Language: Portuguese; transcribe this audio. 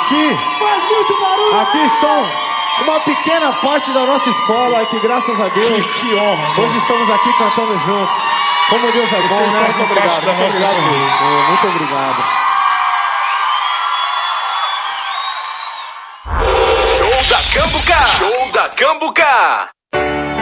Aqui, Faz muito barulho! aqui estão uma pequena parte da nossa escola que, graças a Deus, Que honra. hoje estamos aqui cantando juntos. Como Deus é bom, Vocês né? fazem parte da nossa família. Muito obrigado. Show da Cambuca! Show da Cambuca!